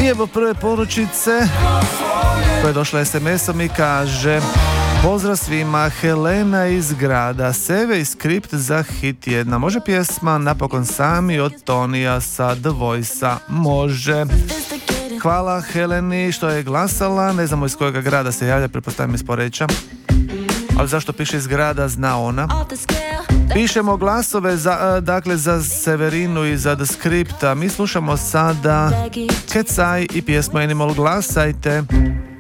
I evo prve poručice koja je došla SMS-om i kaže: pozdrav svima, Helena iz grada Seve i skript za hit jedna. Može pjesma Napokon sami od Tonija sa The Voice-a? Može. Hvala Heleni što je glasala. Ne znamo iz kojeg grada se javlja, pretpostavljam iz Poreča. Ali zašto piše iz grada, zna ona. Pišemo glasove za Severinu i za The Scripta. Mi slušamo sada Kecaj i pjesmu Animal. Glasajte.